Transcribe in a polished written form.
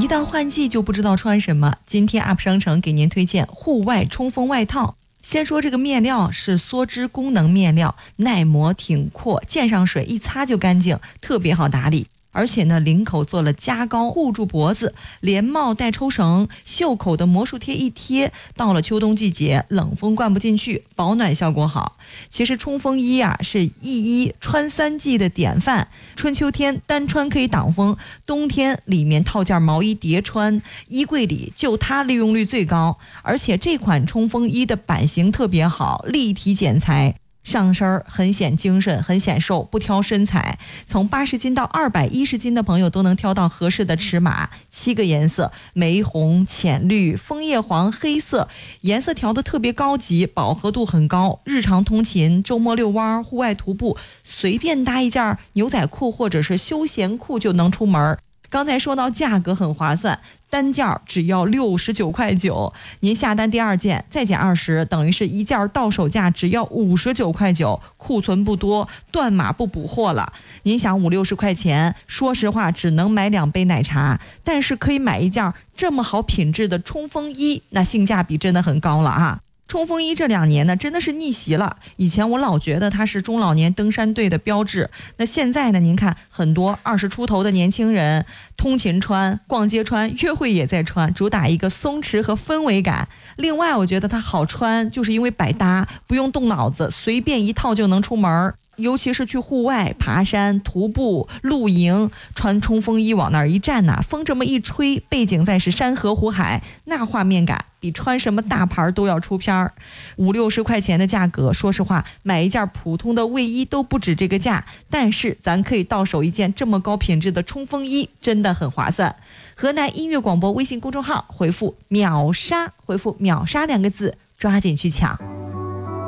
到换季就不知道穿什么，今天 UP 商城给您推荐户外冲锋外套。先说这个面料是梭织功能面料，耐磨挺阔，溅上水一擦就干净，特别好打理。而且呢，领口做了加高护住脖子，连帽带抽绳，袖口的魔术贴一贴，到了秋冬季节冷风灌不进去，保暖效果好。其实冲锋衣啊是一衣穿3季的典范，春秋天单穿可以挡风，冬天里面套件毛衣叠穿，衣柜里就它利用率最高。而且这款冲锋衣的版型特别好，立体剪裁，上身很显精神，很显瘦，不挑身材，从80斤到210斤的朋友都能挑到合适的尺码，7个颜色，玫红、浅绿、枫叶黄、黑色，颜色调得特别高级，饱和度很高，日常通勤、周末遛弯、户外徒步，随便搭一件牛仔裤或者是休闲裤就能出门。刚才说到价格很划算，单件只要69.9块，您下单第2件再减20，等于是一件到手价只要59.9块，库存不多，断码不补货了。您想50-60块钱，说实话只能买2杯奶茶，但是可以买一件这么好品质的冲锋衣，那性价比真的很高了啊。冲锋衣这2年呢，真的是逆袭了。以前我老觉得它是中老年登山队的标志，那现在呢，您看很多20出头的年轻人通勤穿、逛街穿、约会也在穿，主打一个松弛和氛围感。另外，我觉得它好穿，就是因为百搭，不用动脑子，随便一套就能出门。尤其是去户外爬山、徒步、露营，穿冲锋衣往那儿一站呐，风这么一吹，背景再是山河湖海，那画面感比穿什么大牌都要出片儿。50-60块钱的价格，说实话，买一件普通的卫衣都不止这个价，但是咱可以到手一件这么高品质的冲锋衣，真的很划算。河南音乐广播微信公众号回复秒杀，回复秒杀2个字，抓紧去抢。